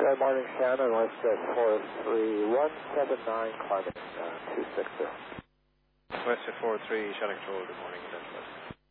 Morning Shannon, WestJet 43179, climbing 260. WestJet 43, Shannon Control, good morning, Southwest.